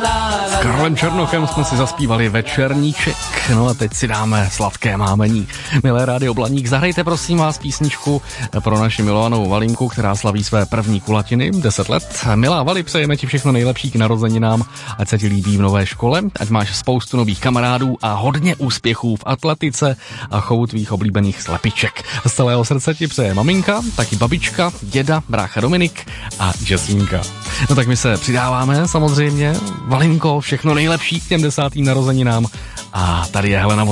S Karlem Černochem jsme si zaspívali Večerníček, no a teď si dáme sladké mámení. Milé Rádio Blaník, zahrajte prosím vás písničku pro naši milovanou Valinku, která slaví své první kulatiny, 10 let. Milá Vali, přejeme ti všechno nejlepší k narozeninám, ať se ti líbí v nové škole, ať máš spoustu nových kamarádů a hodně úspěchů v atletice a chovu tvých oblíbených slepiček. Z celého srdce ti přeje maminka, taky babička, děda, brácha Dominik a Jasínka. No tak my se přidáváme samozřejmě. Valinko, všechno nejlepší k těm 10. narozeninám. A tady je Helena